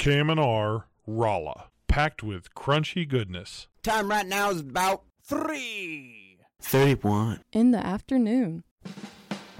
KMNR Rolla, packed with crunchy goodness. Time right now is about 3:31 in the afternoon.